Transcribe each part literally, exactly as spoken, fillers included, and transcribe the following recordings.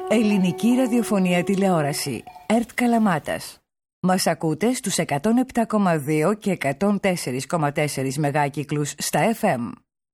Ελληνική ραδιοφωνία τηλεόραση. ΕΡΤ Καλαμάτας. Μας ακούτε στους εκατόν επτά κόμμα δύο και εκατόν τέσσερα κόμμα τέσσερα μεγάκυκλους στα εφ εμ.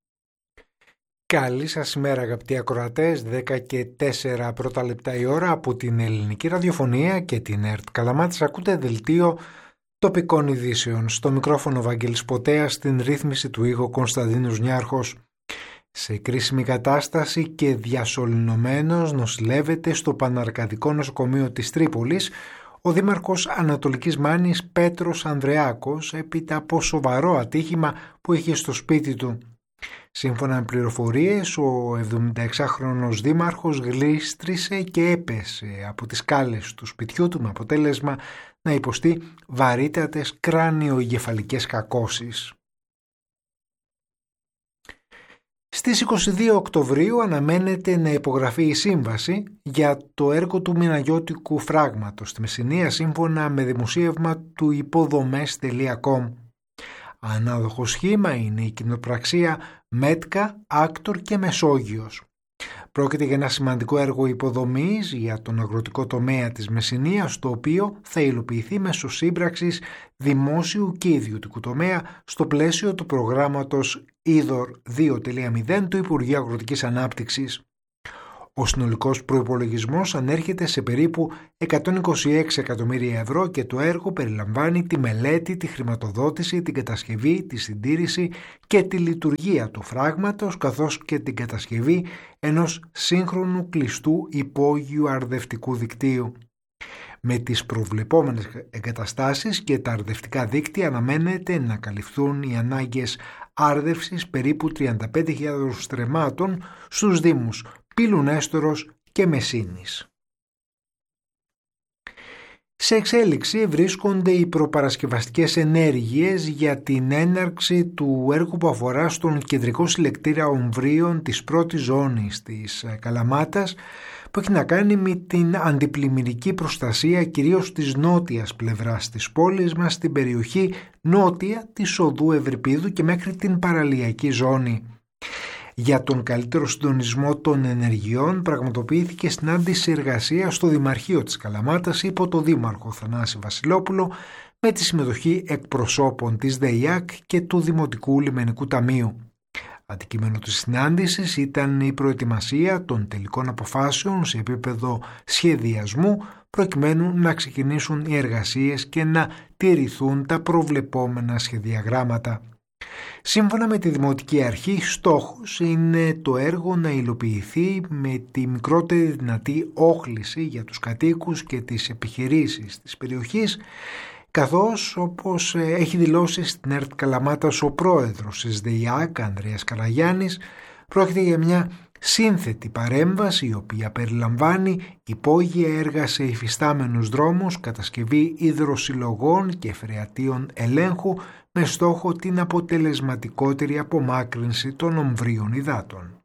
Καλή σας ημέρα αγαπητοί ακροατές, δέκα και τέσσερα πρώτα λεπτά η ώρα από την Ελληνική ραδιοφωνία και την ΕΡΤ Καλαμάτας. Ακούτε δελτίο τοπικών ειδήσεων. Στο μικρόφωνο Βαγγέλης Ποτέας, στην ρύθμιση του ήχου Κωνσταντίνος Νιάρχος. Σε κρίσιμη κατάσταση και διασωληνωμένος νοσηλεύεται στο Παναρκαδικό Νοσοκομείο της Τρίπολης ο δήμαρχος Ανατολικής Μάνης Πέτρος Ανδρεάκος έπειτα από σοβαρό ατύχημα που είχε στο σπίτι του. Σύμφωνα με πληροφορίες, ο εβδομηνταεξάχρονος δήμαρχος γλίστρισε και έπεσε από τις σκάλες του σπιτιού του με αποτέλεσμα να υποστεί βαρύτατες κράνιο-εγκεφαλικές κακώσεις. Στις είκοσι δύο Οκτωβρίου αναμένεται να υπογραφεί η σύμβαση για το έργο του μηναγιώτικου φράγματος στη Μεσσηνία σύμφωνα με δημοσίευμα του υποδομές τελεία κομ. Ανάδοχο σχήμα είναι η κοινοπραξία Μέτκα, Άκτορ και Μεσόγειος. Πρόκειται για ένα σημαντικό έργο υποδομής για τον αγροτικό τομέα της Μεσσηνίας, το οποίο θα υλοποιηθεί μέσω σύμπραξης δημόσιου και ιδιωτικού τομέα στο πλαίσιο του προγράμματος Είδωρ δύο τελεία μηδέν του Υπουργείου Αγροτικής Ανάπτυξης. Ο συνολικός προϋπολογισμός ανέρχεται σε περίπου εκατόν είκοσι έξι εκατομμύρια ευρώ και το έργο περιλαμβάνει τη μελέτη, τη χρηματοδότηση, την κατασκευή, τη συντήρηση και τη λειτουργία του φράγματος, καθώς και την κατασκευή ενός σύγχρονου κλειστού υπόγειου αρδευτικού δικτύου. Με τις προβλεπόμενες εγκαταστάσεις και τα αρδευτικά δίκτυα αναμένεται να καλυφθούν οι ανάγκες άρδευσης περίπου τριάντα πέντε χιλιάδες στρεμμάτων στους δήμους Πύλου Νέστορος και Μεσσήνης. Σε εξέλιξη βρίσκονται οι προπαρασκευαστικές ενέργειες για την έναρξη του έργου που αφορά στον κεντρικό συλλεκτήρα ομβρίων της πρώτης ζώνης της Καλαμάτας, που έχει να κάνει με την αντιπλημμυρική προστασία κυρίως της νότιας πλευράς της πόλης μας, στην περιοχή νότια της οδού Ευρυπίδου και μέχρι την παραλιακή ζώνη. Για τον καλύτερο συντονισμό των ενεργειών πραγματοποιήθηκε συνάντηση εργασίας στο Δημαρχείο της Καλαμάτας υπό το Δήμαρχο Θανάση Βασιλόπουλο με τη συμμετοχή εκπροσώπων της ΔΕΙΑΚ και του Δημοτικού Λιμενικού Ταμείου. Αντικείμενο της συνάντησης ήταν η προετοιμασία των τελικών αποφάσεων σε επίπεδο σχεδιασμού προκειμένου να ξεκινήσουν οι εργασίες και να τηρηθούν τα προβλεπόμενα σχεδιαγράμματα. Σύμφωνα με τη Δημοτική Αρχή, στόχος είναι το έργο να υλοποιηθεί με τη μικρότερη δυνατή όχληση για τους κατοίκους και τις επιχειρήσεις της περιοχής, καθώς όπως έχει δηλώσει στην ΕΡΤ Καλαμάτας ο πρόεδρος της ΔΕΙΑΚ, Ανδρέας Καραγιάννης, πρόκειται για μια σύνθετη παρέμβαση η οποία περιλαμβάνει υπόγεια έργα σε υφιστάμενους δρόμους, κατασκευή υδροσυλλογών και φρεατίων ελέγχου με στόχο την αποτελεσματικότερη απομάκρυνση των ομβρίων υδάτων.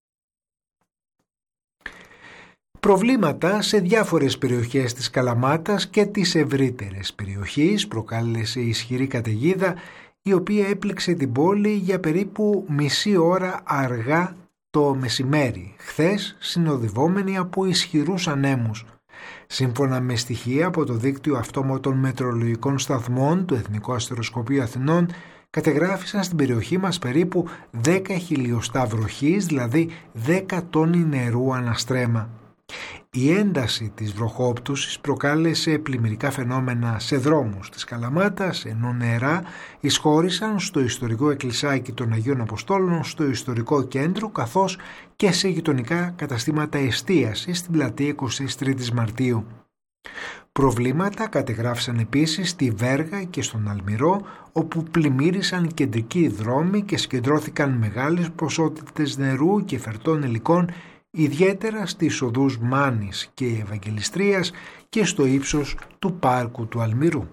Προβλήματα σε διάφορες περιοχές της Καλαμάτας και τις ευρύτερες περιοχής προκάλεσε ισχυρή καταιγίδα η οποία έπληξε την πόλη για περίπου μισή ώρα αργά το μεσημέρι, χθες συνοδευόμενη από ισχυρούς ανέμους. Σύμφωνα με στοιχεία από το δίκτυο αυτόματων μετεωρολογικών σταθμών του Εθνικού Αστεροσκοπείου Αθηνών, κατεγράφησαν στην περιοχή μας περίπου δέκα χιλιοστά βροχής, δηλαδή δέκα τόνοι νερού αναστρέμα. Η ένταση της βροχόπτωσης προκάλεσε πλημμυρικά φαινόμενα σε δρόμους της Καλαμάτας, ενώ νερά εισχώρησαν στο ιστορικό εκκλησάκι των Αγίων Αποστόλων, στο ιστορικό κέντρο, καθώς και σε γειτονικά καταστήματα εστίασης στην πλατεία εικοστή τρίτη Μαρτίου. Προβλήματα κατεγράφησαν επίσης στη Βέργα και στον Αλμυρό, όπου πλημμύρισαν κεντρικοί δρόμοι και συγκεντρώθηκαν μεγάλες ποσότητες νερού και φερτών υλικών, ιδιαίτερα στις οδούς Μάνης και Ευαγγελιστρίας και στο ύψος του πάρκου του Αλμυρού.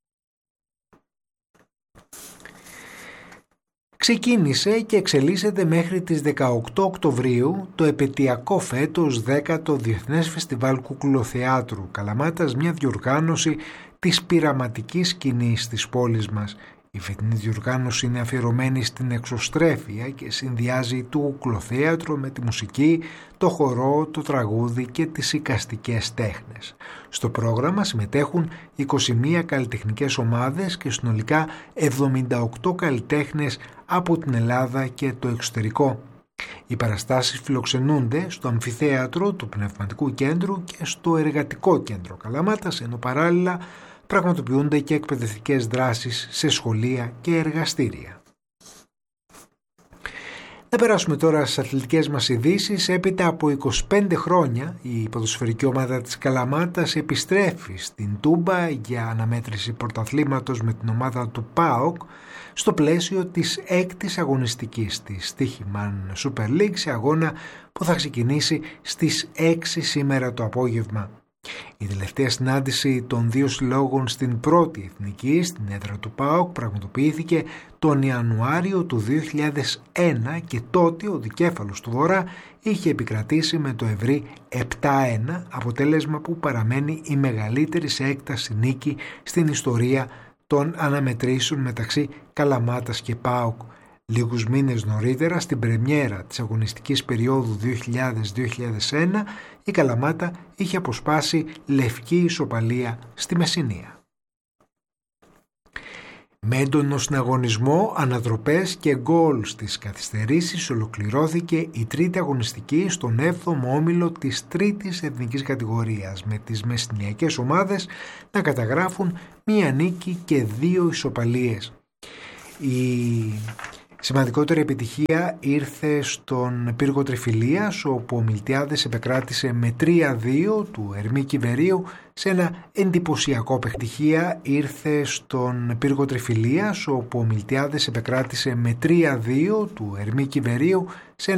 Ξεκίνησε και εξελίσσεται μέχρι τις δεκαοκτώ Οκτωβρίου το επετειακό φέτος δέκατο Διεθνές Φεστιβάλ Κουκλοθεάτρου Καλαμάτας, μια διοργάνωση της πειραματικής σκηνής της πόλης μας. Η φετινή διοργάνωση είναι αφιερωμένη στην εξωστρέφεια και συνδυάζει το κουκλοθέατρο με τη μουσική, το χορό, το τραγούδι και τις εικαστικές τέχνες. Στο πρόγραμμα συμμετέχουν είκοσι μία καλλιτεχνικές ομάδες και συνολικά εβδομήντα οκτώ καλλιτέχνες από την Ελλάδα και το εξωτερικό. Οι παραστάσεις φιλοξενούνται στο αμφιθέατρο του Πνευματικού Κέντρου και στο Εργατικό Κέντρο Καλαμάτας, ενώ παράλληλα πραγματοποιούνται και εκπαιδευτικές δράσεις σε σχολεία και εργαστήρια. Να περάσουμε τώρα στις αθλητικές μας ειδήσεις. Έπειτα από είκοσι πέντε χρόνια η ποδοσφαιρική ομάδα της Καλαμάτας επιστρέφει στην Τούμπα για αναμέτρηση πρωταθλήματος με την ομάδα του ΠΑΟΚ στο πλαίσιο της έκτης αγωνιστικής της Στοίχημαν Super League, σε αγώνα που θα ξεκινήσει στις έξι σήμερα το απόγευμα. Η τελευταία συνάντηση των δύο συλλόγων στην πρώτη εθνική, στην έδρα του ΠΑΟΚ, πραγματοποιήθηκε τον Ιανουάριο του δύο χιλιάδες ένα και τότε ο δικέφαλος του Βορρά είχε επικρατήσει με το ευρύ επτά ένα, αποτέλεσμα που παραμένει η μεγαλύτερη σε έκταση νίκη στην ιστορία των αναμετρήσεων μεταξύ Καλαμάτας και ΠΑΟΚ. Λίγους μήνες νωρίτερα, στην πρεμιέρα της αγωνιστικής περίοδου δύο χιλιάδες με δύο χιλιάδες ένα, η Καλαμάτα είχε αποσπάσει λευκή ισοπαλία στη Μεσσηνία. Με έντονο συναγωνισμό, ανατροπές και γκολ στις καθυστερήσεις ολοκληρώθηκε η τρίτη αγωνιστική στον έβδομο όμιλο της τρίτης εθνικής κατηγορίας, με τις μεσσηνιακές ομάδες να καταγράφουν μία νίκη και δύο ισοπαλίες. Η σημαντικότερη επιτυχία ήρθε στον πύργο Τριφυλίας, όπου ο Μιλτιάδες επεκράτησε με τρία δύο του Ερμή Κιβερίου σε ένα εντυπωσιακό παιχνίδι. Ήρθε στον πύργο Τριφυλίας, όπου ο Μιλτιάδες επεκράτησε με τρία δύο του Ερμή Κιβερίου σε